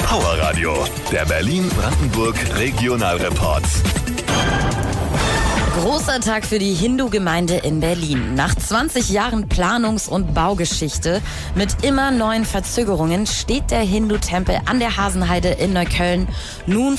Power Radio, der Berlin-Brandenburg Regionalreport. Großer Tag für die Hindu-Gemeinde in Berlin. Nach 20 Jahren Planungs- und Baugeschichte mit immer neuen Verzögerungen steht der Hindu-Tempel an der Hasenheide in Neukölln nun